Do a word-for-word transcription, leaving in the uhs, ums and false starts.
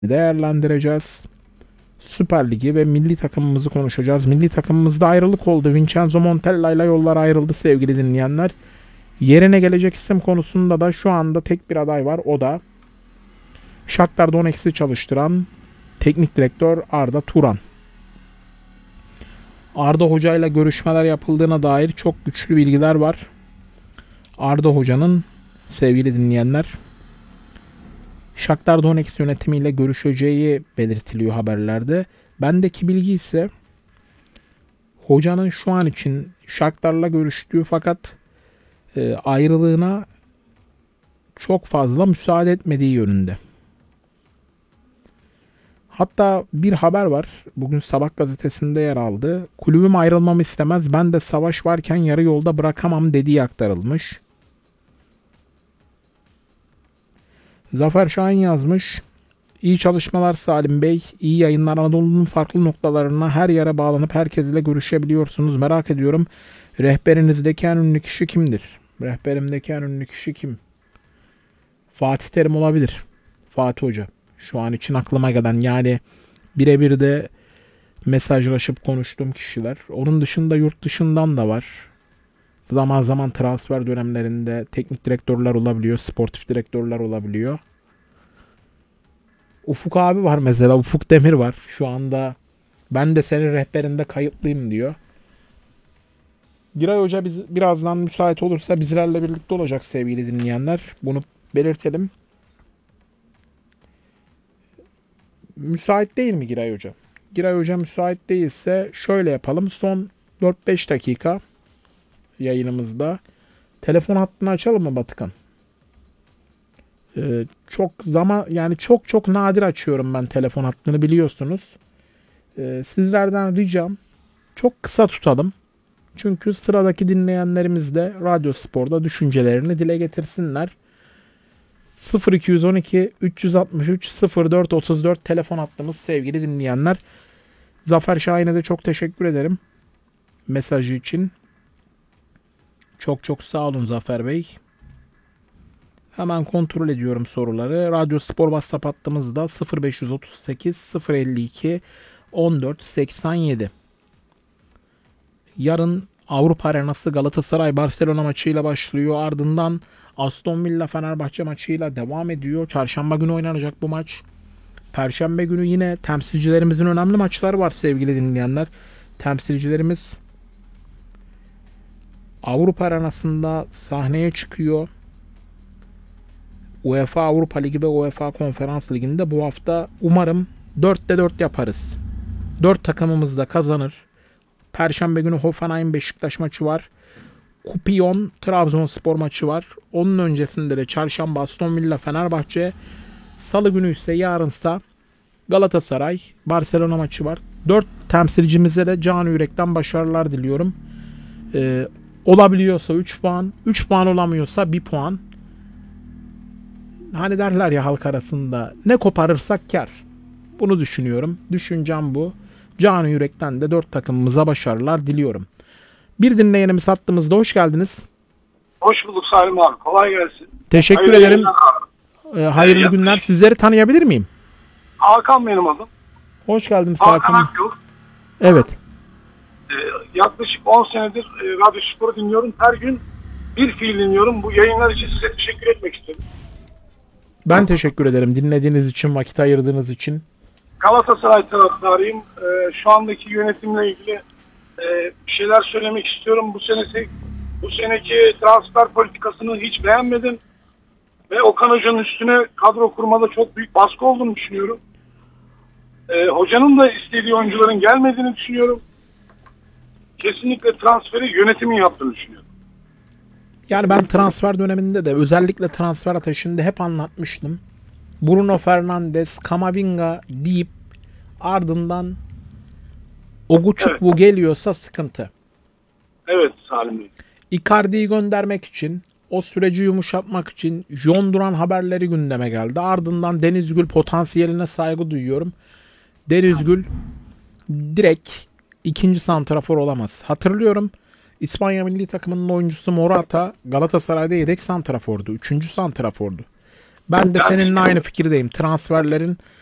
değerlendireceğiz. Süper Ligi ve milli takımımızı konuşacağız. Milli takımımızda ayrılık oldu. Vincenzo Montella ile yollar ayrıldı sevgili dinleyenler. Yerine gelecek isim konusunda da şu anda tek bir aday var. O da Shakhtar Donetsk'i çalıştıran teknik direktör Arda Turan. Arda Hoca ile görüşmeler yapıldığına dair çok güçlü bilgiler var. Arda Hoca'nın sevgili dinleyenler Shakhtar Donetsk yönetimiyle görüşeceği belirtiliyor haberlerde. Bendeki bilgi ise hocanın şu an için Shakhtar'la görüştüğü fakat e, ayrılığına çok fazla müsaade etmediği yönünde. Hatta bir haber var. Bugün Sabah gazetesinde yer aldı. Kulübüm ayrılmamı istemez. Ben de savaş varken yarı yolda bırakamam dediği aktarılmış. Zafer Şahin yazmış. İyi çalışmalar Salim Bey. İyi yayınlar. Anadolu'nun farklı noktalarına her yere bağlanıp herkesle görüşebiliyorsunuz. Merak ediyorum. Rehberinizdeki en ünlü kişi kimdir? Rehberimdeki en ünlü kişi kim? Fatih Terim olabilir. Fatih Hoca. Şu an için aklıma gelen, yani birebir de mesajlaşıp konuştuğum kişiler. Onun dışında yurt dışından da var. Zaman zaman transfer dönemlerinde teknik direktörler olabiliyor, sportif direktörler olabiliyor. Ufuk abi var mesela, Ufuk Demir var. Şu anda ben de senin rehberinde kayıtlıyım diyor. Giray Hoca biz, birazdan müsait olursa bizlerle birlikte olacak sevgili dinleyenler. Bunu belirtelim. Müsait değil mi Giray Hoca? Giray Hoca müsait değilse şöyle yapalım. Son dört beş dakika yayınımızda telefon hattını açalım mı Batıkan? Ee, çok zaman yani çok çok nadir açıyorum ben telefon hattını, biliyorsunuz. Ee, sizlerden ricam çok kısa tutalım. Çünkü sıradaki dinleyenlerimiz de Radyo Spor'da düşüncelerini dile getirsinler. sıfır iki on iki üç altı üç sıfır dört otuz dört telefon hattımız sevgili dinleyenler. Zafer Şahin'e de çok teşekkür ederim mesajı için. Çok çok sağ olun Zafer Bey. Hemen kontrol ediyorum soruları. Radyo Spor WhatsApp hattımızda sıfır beş otuz sekiz sıfır elli iki on dört seksen yedi. Yarın Avrupa Arenası Galatasaray Barcelona maçıyla başlıyor. Ardından Aston Villa Fenerbahçe maçıyla devam ediyor. Çarşamba günü oynanacak bu maç. Perşembe günü yine temsilcilerimizin önemli maçları var sevgili dinleyenler. Temsilcilerimiz Avrupa Arenası'nda sahneye çıkıyor. UEFA Avrupa Ligi ve UEFA Konferans Ligi'nde bu hafta umarım dörtte dört yaparız. dört takımımız da kazanır. Perşembe günü Hoffenheim Beşiktaş maçı var. Kupion Trabzonspor maçı var. Onun öncesinde de çarşamba Aston Villa Fenerbahçe. Salı günü ise yarınsa Galatasaray Barcelona maçı var. dört temsilcimize de canı yürekten başarılar diliyorum. Ee, olabiliyorsa üç puan, üç puan olamıyorsa bir puan. Hani derler ya halk arasında, ne koparırsak kar. Bunu düşünüyorum. Düşüncem bu. Canı yürekten de dört takımımıza başarılar diliyorum. Bir dinleyenimiz hattımızda, hoş geldiniz. Hoş bulduk Salim abi. Kolay gelsin. Teşekkür Hayırlı ederim. Ee, hayırlı ee, günler. Sizleri tanıyabilir miyim? Hakan benim adım. Hoş geldiniz Hakan Hakan. Akyol. Evet. Ee, yaklaşık on senedir e, Radyo Spor'u dinliyorum. Her gün bir fiil dinliyorum. Bu yayınlar için size teşekkür etmek istedim. Ben teşekkür ederim dinlediğiniz için, vakit ayırdığınız için. Galatasaray taraftarıyım. Ee, şu andaki yönetimle ilgili e, bir şeyler söylemek istiyorum. Bu senesi bu seneki transfer politikasını hiç beğenmedim. Ve Okan Hoca'nın üstüne kadro kurmada çok büyük baskı olduğunu düşünüyorum. Ee, hocanın da istediği oyuncuların gelmediğini düşünüyorum. Kesinlikle transferi yönetimin yaptığını düşünüyorum. Yani ben transfer döneminde de, özellikle transfer ateşinde hep anlatmıştım. Bruno Fernandes, Camavinga deyip ardından Oguçukwu evet. geliyorsa sıkıntı. Evet Salim Bey. Icardi'yi göndermek için, o süreci yumuşatmak için John Duran haberleri gündeme geldi. Ardından Deniz Gül potansiyeline saygı duyuyorum. Deniz Gül direkt ikinci santrafor olamaz. Hatırlıyorum, İspanya milli takımının oyuncusu Morata Galatasaray'da yedek santrafordu. Üçüncü santrafordu. Ben de seninle aynı fikirdeyim. Transferlerin